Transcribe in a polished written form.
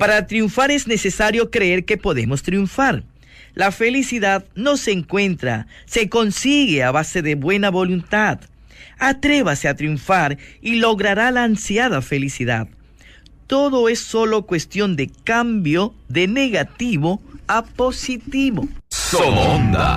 Para triunfar es necesario creer que podemos triunfar. La felicidad no se encuentra, se consigue a base de buena voluntad. Atrévase a triunfar y logrará la ansiada felicidad. Todo es solo cuestión de cambio de negativo a positivo. Somos Onda.